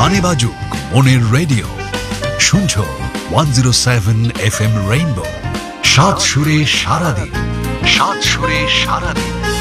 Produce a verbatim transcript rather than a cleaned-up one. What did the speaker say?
গানে বাজুক মনের রেডিও, শুনছো one zero seven F M rainbow. সাত সুরে সারাদিন, সাত সুরে সারাদিন।